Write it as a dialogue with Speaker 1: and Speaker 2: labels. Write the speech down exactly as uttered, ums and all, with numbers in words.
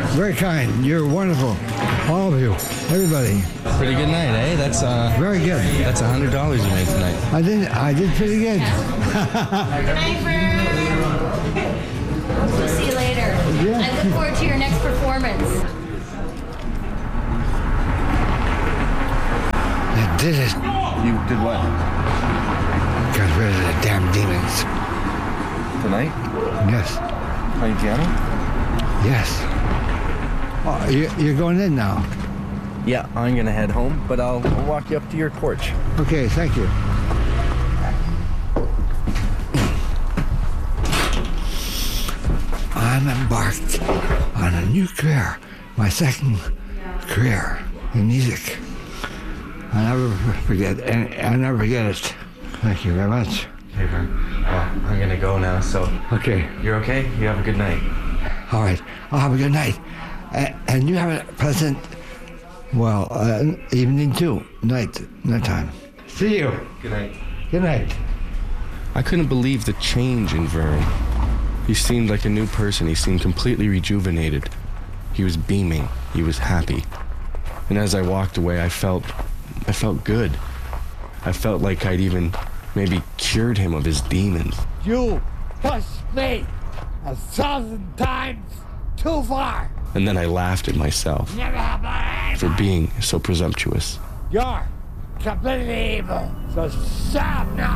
Speaker 1: Very kind. You're wonderful. All of you. Everybody.
Speaker 2: Pretty good night, eh? That's uh.
Speaker 1: Very good.
Speaker 2: That's a hundred dollars you made tonight.
Speaker 1: I did. I did pretty good.
Speaker 3: Night, We'll see you later.
Speaker 1: Yeah.
Speaker 3: I look forward to your next performance.
Speaker 1: I did it.
Speaker 2: You did what?
Speaker 1: Got rid of the damn demons.
Speaker 2: Tonight?
Speaker 1: Yes.
Speaker 2: Playing piano?
Speaker 1: Yes. Oh, you, you're going in now.
Speaker 2: Yeah, I'm gonna head home, but I'll, I'll walk you up to your porch.
Speaker 1: Okay. Thank you. I'm embarked on a new career, my second career in music. I'll never forget, and I'll never forget it. Thank you very much.
Speaker 2: Okay, Vern. Well, I'm gonna go now, so
Speaker 1: Okay,
Speaker 2: you're okay? You have a good night.
Speaker 1: all right. I'll have a good night. And, and you have a pleasant, well, uh, evening too. Night, night time. See you.
Speaker 2: Good night.
Speaker 1: Good night.
Speaker 4: I couldn't believe the change in Vern. He seemed like a new person. He seemed completely rejuvenated. He was beaming. He was happy. And as I walked away, I felt, I felt good. I felt like I'd even maybe cured him of his demons.
Speaker 5: You pushed me a thousand times too far.
Speaker 4: And then I laughed at myself
Speaker 5: Never have I
Speaker 4: for being so presumptuous.
Speaker 5: You're completely evil. So stop now.